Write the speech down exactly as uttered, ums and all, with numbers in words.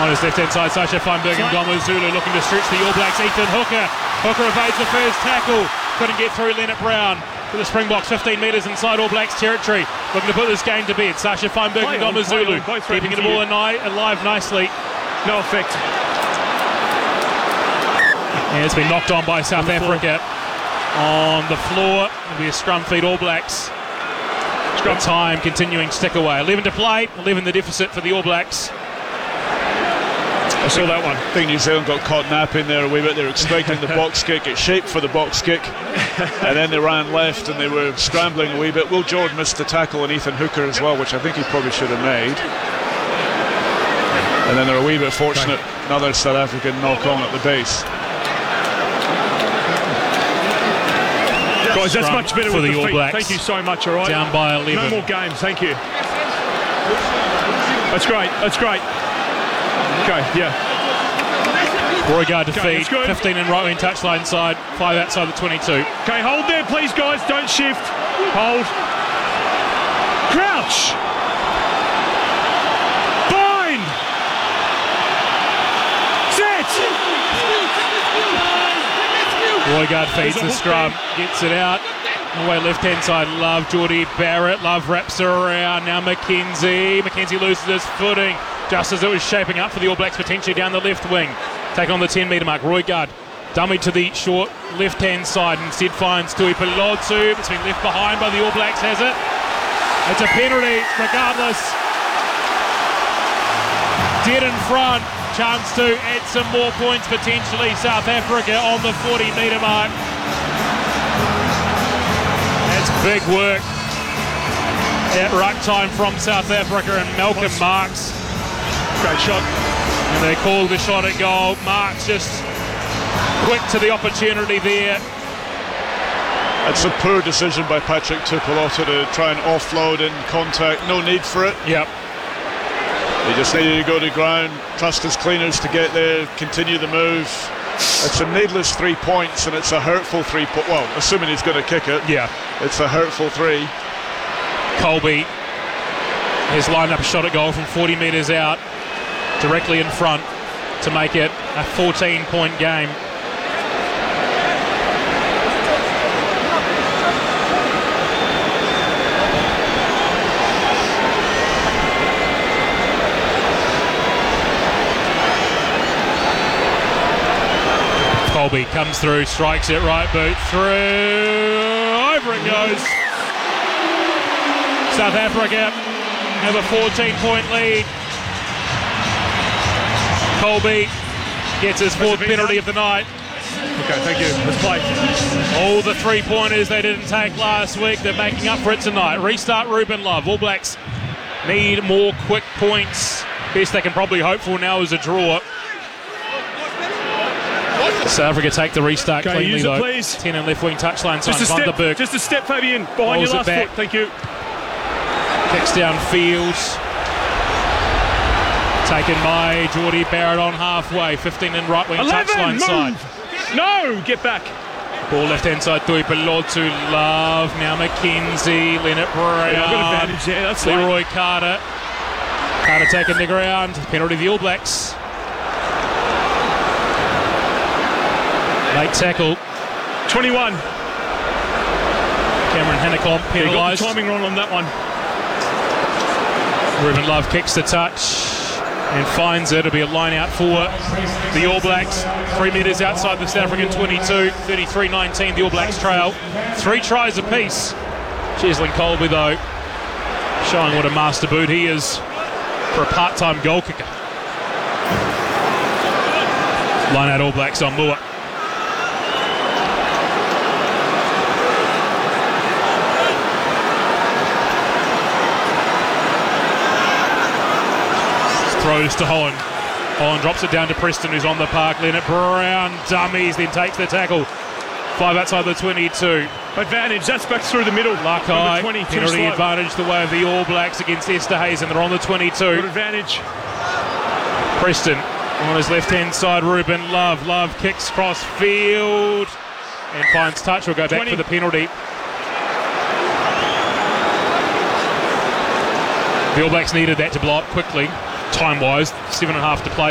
On his left-hand side, Sasha Feinbergen gone with Zulu looking to stretch the All Blacks. Ethan Hooker. Hooker evades the first tackle. Couldn't get through Leonard Brown. To the Springboks, fifteen metres inside All Blacks territory. Looking to put this game to bed. Sasha Feinbergen gone with Zulu. Keeping the ball alive nicely. No effect. And it's been knocked on by South on Africa. On the floor. It'll be a scrum feed All Blacks. Scrum time continuing to tick away. eleven to play. eleven the deficit for the All Blacks. I saw that one. I think New Zealand got caught napping there a wee bit. They were expecting the box kick, it shaped for the box kick, and then they ran left and they were scrambling a wee bit. Will Jordan missed the tackle on Ethan Hooker as well, which I think he probably should have made. And then they're a wee bit fortunate, another South African knock on at the base. Guys, that's much better for with the, the All feet. Blacks. Thank you so much, all right? Down by eleven. No more games, thank you. That's great, that's great. Okay, yeah. Roy Guard to okay, feed, fifteen in right wing touchline side, five outside the twenty-two. Okay, hold there please guys, don't shift. Hold. Crouch! Bind! Set! Roy Guard feeds the scrum, gets it out. Away left-hand side, Love, Geordie Barrett. Love wraps her around. Now McKenzie. McKenzie loses his footing just as it was shaping up for the All Blacks potentially down the left wing. Take on the ten metre mark. Roy Guard dummy to the short left-hand side. Instead finds Tui Pelotsu. It's been left behind by the All Blacks, has it? It's a penalty regardless. Dead in front. Chance to add some more points potentially. South Africa on the forty metre mark. That's big work at ruck time from South Africa, and Malcolm Marx. Great shot. And they call the shot at goal. Marx just quick to the opportunity there. It's a poor decision by Patrick Tuipulotu to try and offload in contact. No need for it. Yep. He just needed to go to ground, trust his cleaners to get there, continue the move. It's a needless three points, and it's a hurtful three po- well, assuming he's going to kick it. Yeah. It's a hurtful three. Colby has lined up a shot at goal from forty metres out, directly in front, to make it a fourteen point game. Colby comes through, strikes it right boot through, over it goes. South Africa have a fourteen point lead. Colby gets his fourth penalty of the night. Okay, thank you. Let's play. All the three pointers they didn't take last week, they're making up for it tonight. Restart Ruben Love. All Blacks need more quick points. Best they can probably hope for now is a draw. South Africa take the restart okay, cleanly use though. It, please. ten in left wing touchline sign. Just a step, Vanderberg. just a step, Fabian, behind Rolls your last back. foot. Thank you. Kicks downfield. Taken by Geordie Barrett on halfway. fifteen in right wing touchline side. No, get back. Ball left hand side. Tui Pelotsu. Love. Now McKenzie. Leonard Brown. Yeah, I've got advantage there. That's Leroy late. Carter. Carter taking the ground. Penalty the All Blacks. Late tackle. twenty-one. Cameron Hannekamp penalised. Yeah, got the timing wrong on that one. Ruben Love kicks the touch and finds it. It'll be a line out for the All Blacks. Three metres outside the South African twenty-two. thirty-three nineteen, the All Blacks trail. Three tries apiece. Cheslin Colby, though, showing what a master boot he is for a part-time goal kicker. Line out All Blacks on Moore. Throws to Holland. Holland drops it down to Preston, who's on the park. Leonard Brown dummies, then takes the tackle. Five outside the twenty-two. Advantage, that's back through the middle. Luckeye, penalty advantage the way of the All Blacks against Esterhuizen. They're on the twenty-two. Good advantage. Preston on his left-hand side. Ruben Love. Love kicks cross field and finds touch. Will go back twenty. for the penalty. The All Blacks needed that to blow up quickly. Time-wise, seven and a half to play.